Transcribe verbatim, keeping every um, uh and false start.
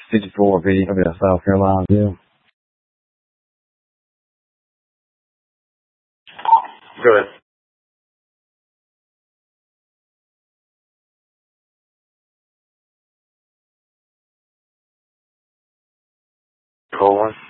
fifty-four B, I mean, South Carolina, yeah. Good. Colon.